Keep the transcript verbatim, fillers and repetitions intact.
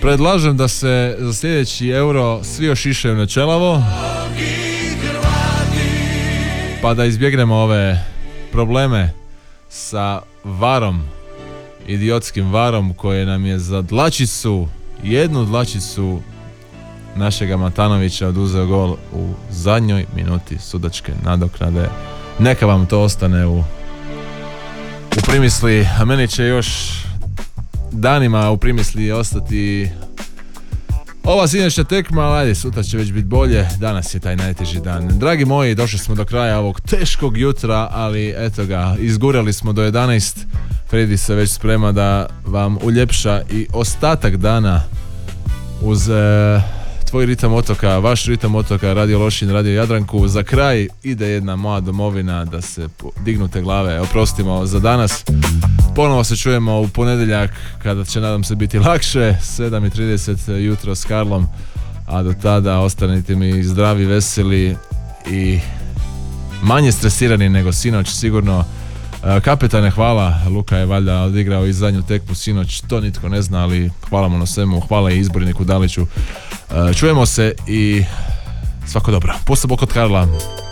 Predlažem da se za sljedeći euro svi ošišaju na čelavo, pa da izbjegnemo ove probleme sa varom, idiotskim varom koje nam je za dlačicu, jednu dlačicu našega Matanovića oduzeo gol u zadnjoj minuti sudačke nadoknade. Neka vam to ostane u, u primisli, a meni će još danima u primisli ostati ova sinoćna tekma, ali ajde, sutra će već biti bolje, danas je taj najteži dan. Dragi moji, došli smo do kraja ovog teškog jutra, ali eto ga, izgurali smo do jedanaest. Fredi se već sprema da vam uljepša i ostatak dana uz e, tvoj ritam otoka, vaš ritam otoka, Radio Lošinj, Radio Jadranku. Za kraj ide jedna moja domovina, da se dignute glave oprostimo za danas. Ponovo se čujemo u ponedjeljak kada će, nadam se, biti lakše, sedam i trideset jutro s Karlom, a do tada ostanite mi zdravi, veseli i manje stresirani nego sinoć sigurno. Kapetane, hvala, Luka je valjda odigrao i zadnju tekmu sinoć, to nitko ne zna, ali hvala mu na svemu, hvala i izborniku Daliću. Čujemo se i svako dobro. Posebno kod Karla.